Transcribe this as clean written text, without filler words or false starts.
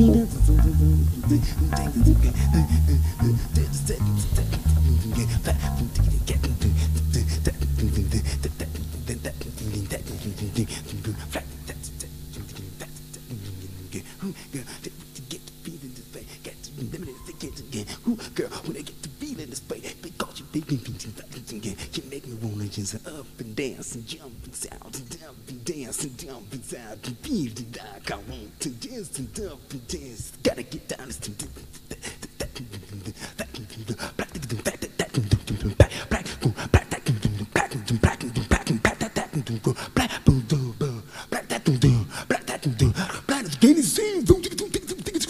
Girl, when I get to feeling this way, because you make me wanna just up and dance and jump and sound and dump and dance and jump and sound and feel it like I want to dance and dump and dance. Gotta get down to